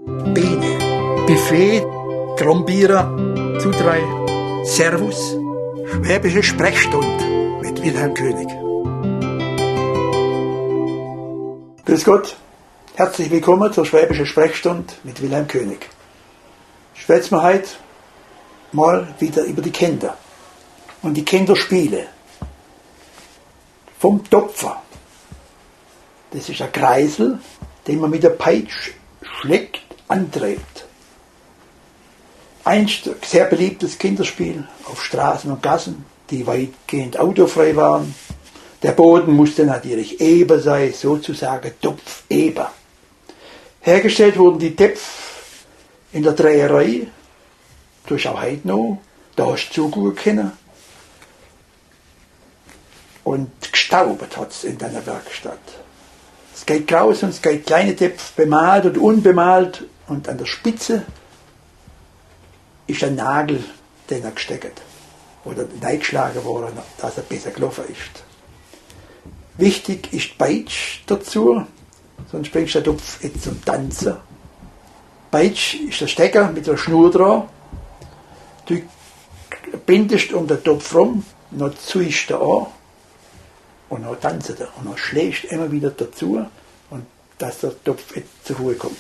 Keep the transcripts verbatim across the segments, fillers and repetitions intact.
Biene, Buffet, Trombierer, zu drei, Servus, Schwäbische Sprechstunde mit Wilhelm König. Grüß Gott, herzlich willkommen zur Schwäbische Sprechstunde mit Wilhelm König. Ich schwätze mir heute mal wieder über die Kinder und die Kinderspiele. Vom Topfer. Das ist ein Kreisel, den man mit der Peitsche schlägt, antreibt. Einst ein sehr beliebtes Kinderspiel auf Straßen und Gassen, die weitgehend autofrei waren. Der Boden musste natürlich eber sein, sozusagen Topfeber. Hergestellt wurden die Töpfe in der Dreherei, durch auch heute noch, da hast du zugucken können. Und gestaubt hat es in deiner Werkstatt. Es geht groß und es geht kleine Töpfe, bemalt und unbemalt, und an der Spitze ist ein Nagel, den er gesteckt oder reingeschlagen worden, dass er besser gelaufen ist. Wichtig ist die Peitsche dazu, sonst bringst du den Topf jetzt zum Tanzen. Peitsche ist der Stecker mit der Schnur dran. Du bindest um den Topf rum, dann ziehst du an und dann tanzt er. Und dann schlägst du immer wieder dazu, und dass der Topf jetzt zur Ruhe kommt.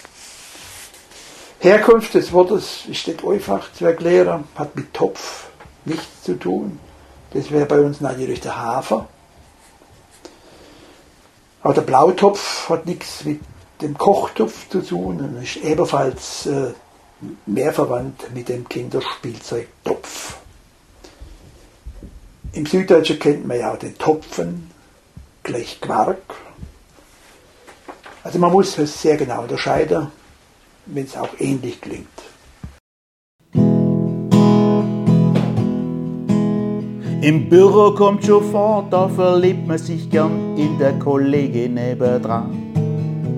Herkunft des Wortes ist nicht einfach zu erklären, hat mit Topf nichts zu tun. Das wäre bei uns natürlich der Hafer. Aber der Blautopf hat nichts mit dem Kochtopf zu tun und ist ebenfalls äh, mehr verwandt mit dem Kinderspielzeug Topf. Im Süddeutschen kennt man ja auch den Topfen, gleich Quark. Also man muss es sehr genau unterscheiden, wenn es auch ähnlich klingt. Im Büro kommt schon vor, da verliebt man sich gern in der Kollegin nebendran.